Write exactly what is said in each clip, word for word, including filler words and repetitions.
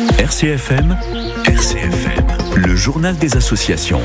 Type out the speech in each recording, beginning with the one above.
R C F M, R C F M, le journal des associations.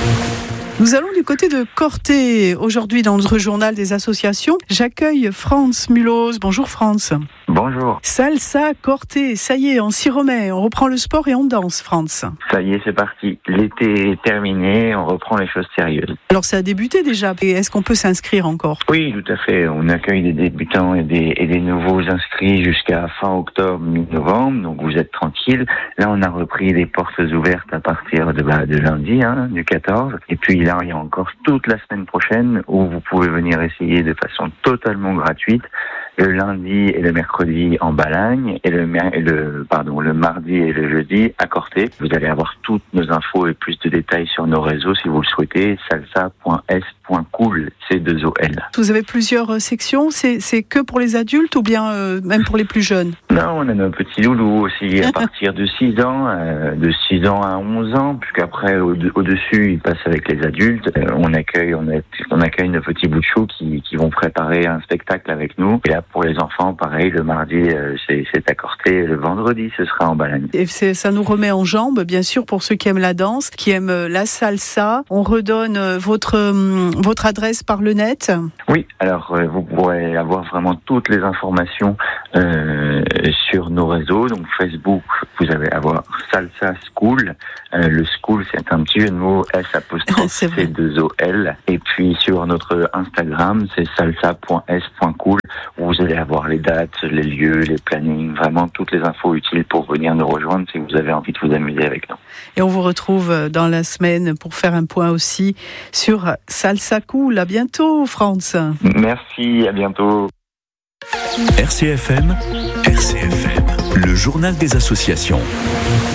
Nous allons du côté de Corté. Aujourd'hui, dans notre journal des associations, j'accueille Franz Mulhouse. Bonjour Franz. Bonjour. Salsa, Corté, ça y est, on s'y remet. On reprend le sport et on danse, Franz. Ça y est, c'est parti. L'été est terminé, on reprend les choses sérieuses. Alors, ça a débuté déjà. Et est-ce qu'on peut s'inscrire encore ? Oui, tout à fait. On accueille des débutants et des, et des nouveaux inscrits jusqu'à fin octobre, mi-novembre. Donc, vous êtes tranquille. Là, on a repris les portes ouvertes à partir de, bah, de lundi, hein, du quatorze. Et puis là, il y a encore toute la semaine prochaine où vous pouvez venir essayer de façon totalement gratuite. Le lundi et le mercredi en Balagne et le, et le, pardon, le mardi et le jeudi à Corté. Vous allez avoir toutes nos infos et plus de détails sur nos réseaux si vous le souhaitez. salsa point s point cool, C deux O L. Vous avez plusieurs sections, c'est, c'est que pour les adultes ou bien euh, même pour les plus jeunes ? Non, on a nos petits loulous aussi à partir de six ans, euh, de six ans à onze ans, puisqu'après au- au-dessus ils passent avec les adultes. Euh, on accueille, on, a, on accueille nos petits bouts de chou qui, qui vont préparer un spectacle avec nous. Et là pour les enfants, pareil, le mardi euh, c'est, c'est à Corté, le vendredi ce sera en Balagne. Et c'est, ça nous remet en jambes, bien sûr, pour ceux qui aiment la danse, qui aiment euh, la salsa. On redonne euh, votre, euh, votre adresse par le net. Oui, alors euh, vous pourrez avoir vraiment toutes les informations euh, sur nos réseaux. Donc Facebook, vous allez avoir Salsa School. Euh, le school, c'est un petit jeu de mots, S apostrophe C'est vrai. C deux O L. Et puis sur notre Instagram, c'est salsa point s point cool, où vous allez avoir les dates, les lieux, les plannings, vraiment toutes les infos utiles pour venir nous rejoindre si vous avez envie de vous amuser avec nous. Et on vous retrouve dans la semaine pour faire un point aussi sur Salsa Cool. À bientôt, Franz. Merci, à bientôt. R C F M, R C F M, le journal des associations.